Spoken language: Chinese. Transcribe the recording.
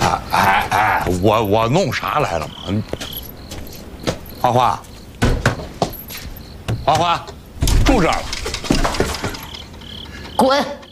我弄啥来了嘛？花花，花花，住这儿了。 滚！